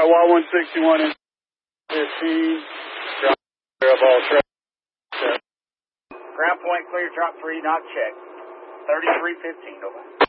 Y161 and 15. Ground point clear, drop 3, knock check. 3315, over.